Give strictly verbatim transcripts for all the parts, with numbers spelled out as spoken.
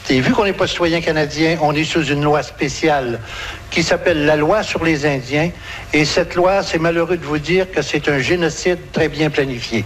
Et vu qu'on n'est pas citoyen canadien, on est sous une loi spéciale qui s'appelle la loi sur les Indiens. Et cette loi, c'est malheureux de vous dire que c'est un génocide très bien planifié.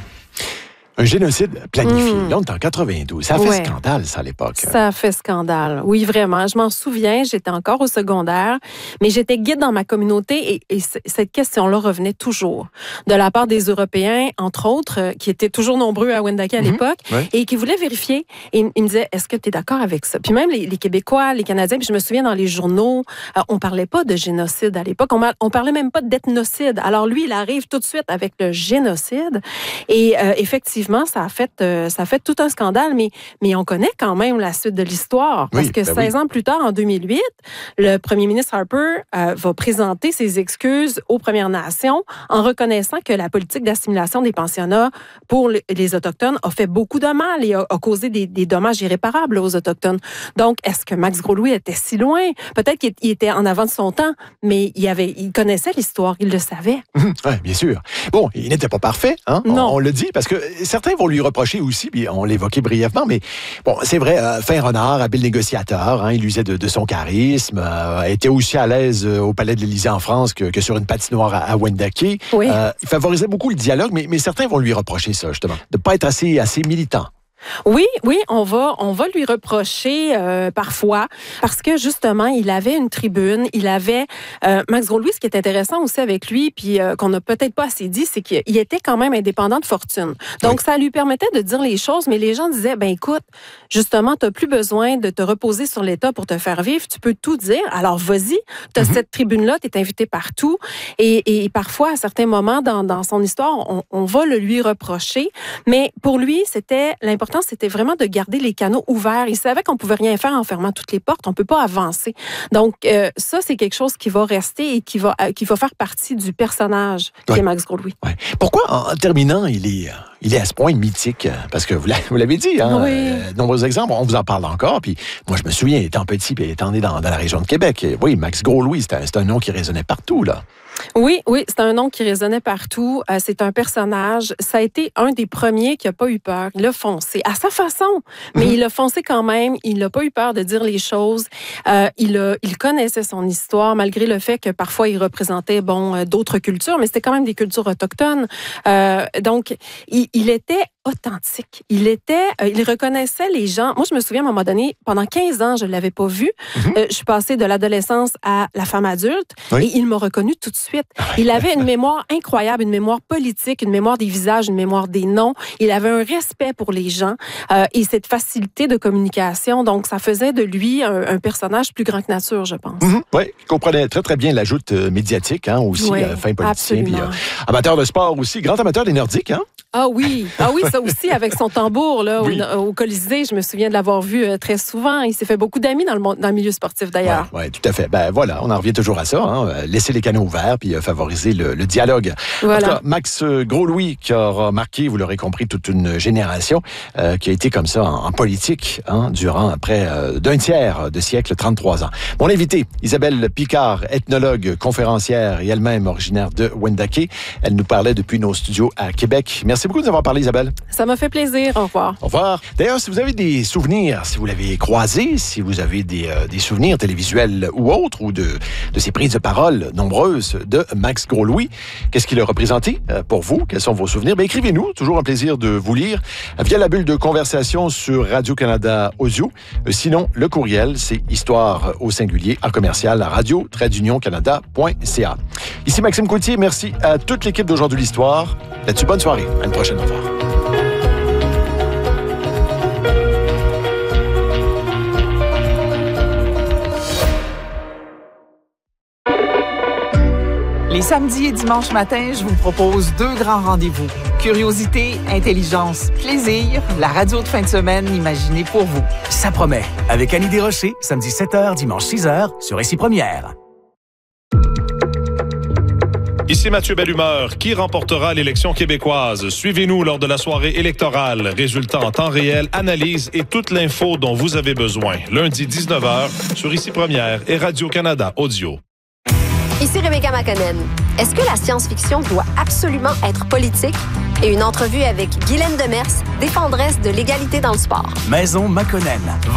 Un génocide planifié. Mmh. Là, on est en quatre-vingt-douze. Ça a fait ouais. scandale, ça, à l'époque. Ça a fait scandale. Oui, vraiment. Je m'en souviens, j'étais encore au secondaire, mais j'étais guide dans ma communauté et, et c- cette question-là revenait toujours. De la part des Européens, entre autres, euh, qui étaient toujours nombreux à Wendake à Mmh. l'époque, Ouais. et qui voulaient vérifier. Et ils me disaient, est-ce que tu es d'accord avec ça? Puis même les, les Québécois, les Canadiens, puis je me souviens dans les journaux, euh, on parlait pas de génocide à l'époque. On, on parlait même pas d'ethnocide. Alors lui, il arrive tout de suite avec le génocide. Et euh, effectivement, ça a fait... Euh, ça fait tout un scandale, mais, mais on connaît quand même la suite de l'histoire. Parce Oui, que ben seize oui. ans plus tard, en deux mille huit, le premier ministre Harper euh, va présenter ses excuses aux Premières Nations en reconnaissant que la politique d'assimilation des pensionnats pour les, les Autochtones a fait beaucoup de mal et a, a causé des, des dommages irréparables aux Autochtones. Donc, est-ce que Max Gros-Louis était si loin? Peut-être qu'il il était en avant de son temps, mais il, avait, il connaissait l'histoire, il le savait. Oui, bien sûr. Bon, il n'était pas parfait, hein? Non. On, on le dit, parce que certains vont lui reprocher aussi, puis on l'évoquait brièvement, mais bon, c'est vrai, euh, fin renard, habile négociateur, hein, il usait de, de son charisme, euh, était aussi à l'aise euh, au Palais de l'Élysée en France que, que sur une patinoire à, à Wendake. Oui. Euh, il favorisait beaucoup le dialogue, mais, mais certains vont lui reprocher ça, justement, de ne pas être assez, assez militant. Oui, oui, on va, on va lui reprocher euh, parfois parce que justement, il avait une tribune, il avait euh, Max Gros-Louis. Ce qui est intéressant aussi avec lui, puis euh, qu'on n'a peut-être pas assez dit, c'est qu'il était quand même indépendant de fortune. Donc, oui. Ça lui permettait de dire les choses, mais les gens disaient, ben écoute, justement, t'as plus besoin de te reposer sur l'État pour te faire vivre, tu peux tout dire. Alors, vas-y, t'as mm-hmm. cette tribune-là, t'es invité partout, et, et parfois, à certains moments dans, dans son histoire, on, on va le lui reprocher, mais pour lui, c'était l'important. C'était vraiment de garder les canaux ouverts. Il savait qu'on pouvait rien faire en fermant toutes les portes. On peut pas avancer. Donc, euh, ça, c'est quelque chose qui va rester et qui va, euh, qui va faire partie du personnage qui ouais. est Max Gros-Louis. Ouais. Pourquoi, en terminant, il est, il est à ce point mythique? Parce que vous l'avez, vous l'avez dit, hein? Oui. Euh, nombreux exemples, on vous en parle encore. Puis moi, je me souviens, étant petit, puis étant né dans, dans la région de Québec, et, oui, Max Gros-Louis, c'est un, c'est un nom qui résonnait partout, là. Oui, oui, c'est un nom qui résonnait partout. Euh, c'est un personnage. Ça a été un des premiers qui n'a pas eu peur. Il a foncé à sa façon, mais mm-hmm. il a foncé quand même. Il n'a pas eu peur de dire les choses. Euh, il, a, il connaissait son histoire, malgré le fait que parfois il représentait bon euh, d'autres cultures, mais c'était quand même des cultures autochtones. Euh, donc, il, il était authentique. Il était, euh, il reconnaissait les gens. Moi, je me souviens à un moment donné, pendant quinze ans, je ne l'avais pas vu. Mm-hmm. Euh, je suis passée de l'adolescence à la femme adulte oui. et il m'a reconnue tout de suite. Il avait une mémoire incroyable, une mémoire politique, une mémoire des visages, une mémoire des noms. Il avait un respect pour les gens euh, et cette facilité de communication. Donc, ça faisait de lui un, un personnage plus grand que nature, je pense. Mm-hmm. Oui, il comprenait très, très bien l'ajout euh, médiatique, hein, aussi, oui, euh, fin politicien. Puis, euh, absolument. amateur de sport aussi, grand amateur des Nordiques, hein? Ah oui, ah oui, ça aussi, avec son tambour là, oui. au, au Colisée, je me souviens de l'avoir vu euh, très souvent. Il s'est fait beaucoup d'amis dans le, monde, dans le milieu sportif, d'ailleurs. Oui, ouais, tout à fait. Ben voilà, on en revient toujours à ça, hein, laisser les canaux ouverts puis euh, favoriser le, le dialogue. Voilà. En tout cas, Max Gros-Louis, qui aura marqué, vous l'aurez compris, toute une génération, euh, qui a été comme ça en, en politique hein, durant près euh, d'un tiers de siècle, trente-trois ans. Mon invité, Isabelle Picard, ethnologue, conférencière et elle-même originaire de Wendake. Elle nous parlait depuis nos studios à Québec. Merci beaucoup de nous avoir parlé, Isabelle. Ça m'a fait plaisir. Au revoir. Au revoir. D'ailleurs, si vous avez des souvenirs, si vous l'avez croisé, si vous avez des, euh, des souvenirs télévisuels ou autres, ou de, de ces prises de parole nombreuses de Max Gros-Louis, qu'est-ce qu'il a représenté euh, pour vous? Quels sont vos souvenirs? Bien, écrivez-nous. Toujours un plaisir de vous lire via la bulle de conversation sur Radio-Canada Audio. Euh, sinon, le courriel, c'est histoire au singulier à commercial à radio tiret union canada point c a. Ici Maxime Coutier. Merci à toute l'équipe d'Aujourd'hui l'Histoire. Là-dessus, bonne soirée. À une prochaine. Au revoir. Les samedis et dimanches matins, je vous propose deux grands rendez-vous. Curiosité, intelligence, plaisir, la radio de fin de semaine imaginée pour vous. Ça promet. Avec Annie Desrochers, samedi sept heures, dimanche six heures, sur Ici Première. Ici Mathieu Bellumeur. Qui remportera l'élection québécoise? Suivez-nous lors de la soirée électorale. Résultats en temps réel, analyse et toute l'info dont vous avez besoin. Lundi dix-neuf heures sur Ici Première et Radio-Canada Audio. Ici Rebecca McConnell. Est-ce que la science-fiction doit absolument être politique? Et une entrevue avec Guylaine Demers, défendresse de l'égalité dans le sport. Maison McConnell.